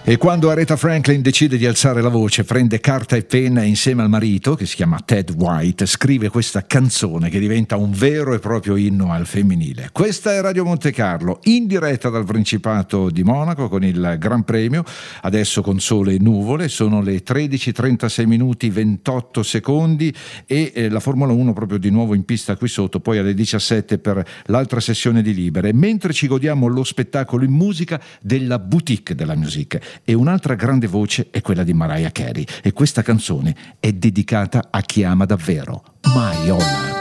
E quando Aretha Franklin decide di alzare la voce, prende carta e penna e insieme al marito, che si chiama Ted White, scrive questa canzone che diventa un vero e proprio inno al femminile. Questa è Radio Monte Carlo, in diretta dal Principato di Monaco con il Gran Premio, adesso con sole e nuvole, sono le 13:36 minuti 28 secondi e la Formula 1 proprio di nuovo in pista qui sotto, poi alle 17 per l'altra sessione di libere, mentre ci godiamo lo spettacolo in musica della Boutique della Musique. E un'altra grande voce è quella di Mariah Carey, e questa canzone è dedicata a chi ama davvero, My All Love.